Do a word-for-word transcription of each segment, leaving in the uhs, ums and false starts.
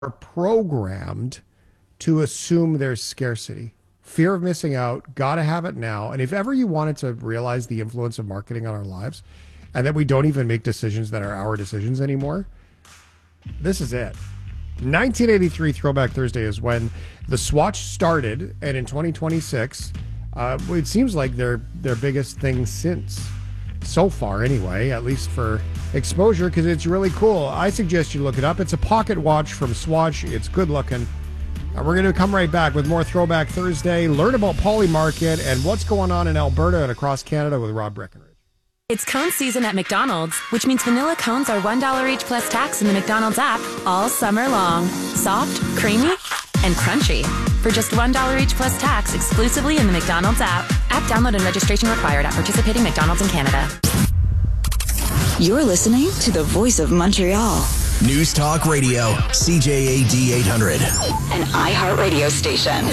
are programmed to assume there's scarcity. Fear of missing out, gotta have it now. And if ever you wanted to realize the influence of marketing on our lives and that we don't even make decisions that are our decisions anymore, this is it. nineteen eighty-three Throwback Thursday is when the Swatch started, and in twenty twenty-six, uh, it seems like their their biggest thing since. So far, anyway, at least for exposure, because it's really cool. I suggest you look it up. It's a pocket watch from Swatch. It's good looking. And we're going to come right back with more Throwback Thursday, learn about Polymarket and what's going on in Alberta and across Canada with Rob Breckenridge. It's cone season at McDonald's, which means vanilla cones are one dollar each plus tax in the McDonald's app all summer long. Soft, creamy, and crunchy. For just one dollar each plus tax exclusively in the McDonald's app. App download and registration required at participating McDonald's in Canada. You're listening to the Voice of Montreal. News Talk Radio, C J A D eight hundred. An iHeartRadio station.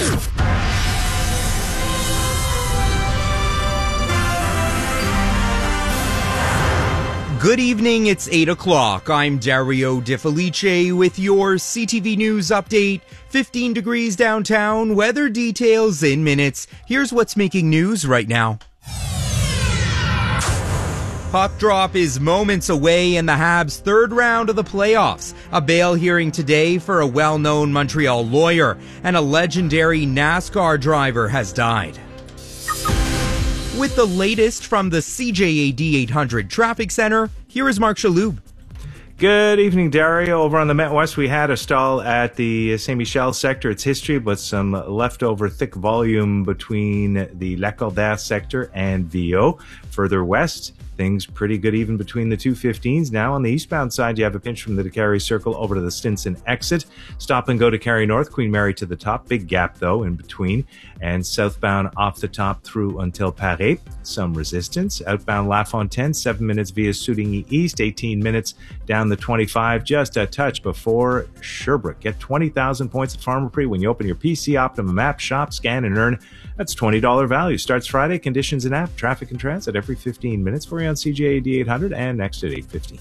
Good evening, it's eight o'clock. I'm Dario De Felice with your C T V News update. fifteen degrees downtown, weather details in minutes. Here's what's making news right now. Puck drop is moments away in the Habs' third round of the playoffs. A bail hearing today for a well-known Montreal lawyer, and a legendary NASCAR driver has died. With the latest from the C J A D eight hundred Traffic Center, here is Mark Chaloub. Good evening, Dario. Over on the Met West, we had a stall at the Saint Michel sector. It's history, but some leftover thick volume between the Lacordaire sector and V O. Further west, things pretty good even between the two fifteens. Now on the eastbound side, you have a pinch from the Carey Circle over to the Stinson exit. Stop and go to Carey North, Queen Mary to the top. Big gap, though, in between. And southbound off the top through until Paris. Some resistance. Outbound La Fontaine, seven minutes via Soudigny East, eighteen minutes down the twenty-five, just a touch before Sherbrooke. Get twenty thousand points at Pharmaprix when you open your P C Optimum app, shop, scan, and earn. That's twenty dollars value. Starts Friday. Conditions in app, traffic and transit every fifteen minutes for you on C J A D eight hundred and next at eight fifteen.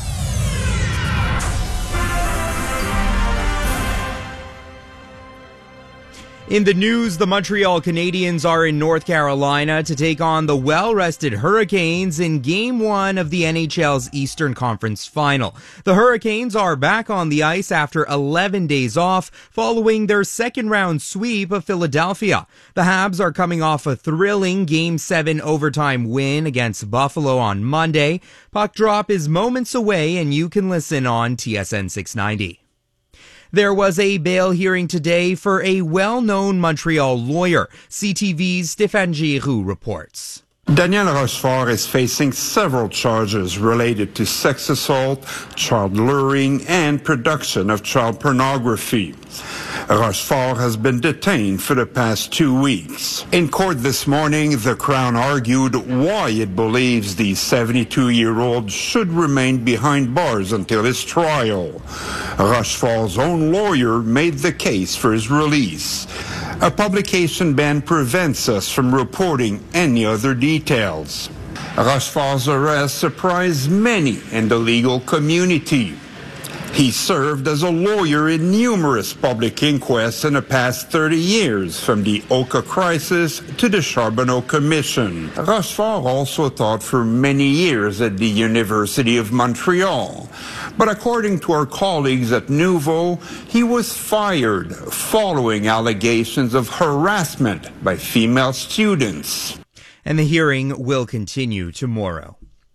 In the news, the Montreal Canadiens are in North Carolina to take on the well-rested Hurricanes in Game one of the N H L's Eastern Conference Final. The Hurricanes are back on the ice after eleven days off following their second-round sweep of Philadelphia. The Habs are coming off a thrilling Game seven overtime win against Buffalo on Monday. Puck drop is moments away, and you can listen on T S N six ninety. There was a bail hearing today for a well-known Montreal lawyer. C T V's Stéphane Giroux reports. Daniel Rochefort is facing several charges related to sex assault, child luring, and production of child pornography. Rochefort has been detained for the past two weeks. In court this morning, the Crown argued why it believes the seventy-two-year-old should remain behind bars until his trial. Rochefort's own lawyer made the case for his release. A publication ban prevents us from reporting any other details. Rochefort's arrest surprised many in the legal community. He served as a lawyer in numerous public inquests in the past thirty years, from the Oka crisis to the Charbonneau Commission. Rochefort also taught for many years at the University of Montreal. But according to our colleagues at Nouveau, he was fired following allegations of harassment by female students. And the hearing will continue tomorrow.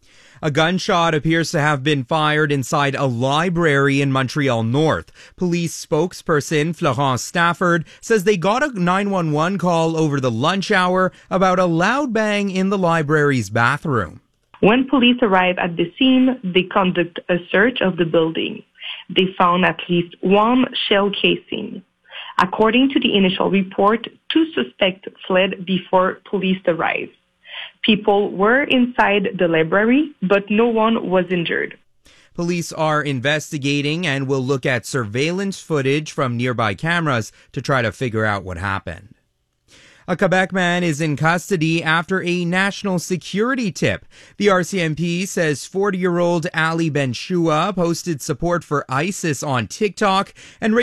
A gunshot appears to have been fired inside a library in Montreal North. Police spokesperson Florence Stafford says they got a nine one one call over the lunch hour about a loud bang in the library's bathroom. When police arrive at the scene, they conduct a search of the building. They found at least one shell casing. According to the initial report, two suspects fled before police arrived. People were inside the library, but no one was injured. Police are investigating and will look at surveillance footage from nearby cameras to try to figure out what happened. A Quebec man is in custody after a national security tip. The R C M P says forty-year-old Ali Benshua posted support for ISIS on TikTok and